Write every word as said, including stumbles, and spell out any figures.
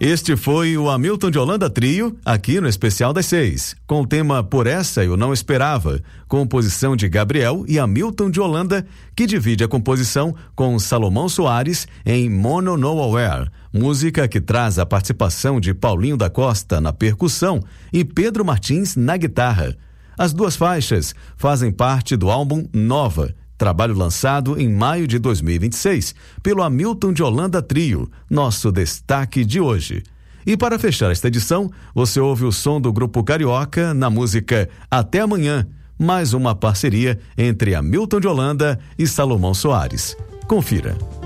Este foi o Hamilton de Holanda Trio, aqui no Especial das Seis, com o tema Por Essa Eu Não Esperava, composição de Gabriel e Hamilton de Holanda, que divide a composição com Salomão Soares em Mono Nowhere, música que traz a participação de Paulinho da Costa na percussão e Pedro Martins na guitarra. As duas faixas fazem parte do álbum Nova, trabalho lançado em maio de dois mil e vinte e seis pelo Hamilton de Holanda Trio, nosso destaque de hoje. E para fechar esta edição, você ouve o som do Grupo Carioca na música Até Amanhã, mais uma parceria entre Hamilton de Holanda e Salomão Soares. Confira.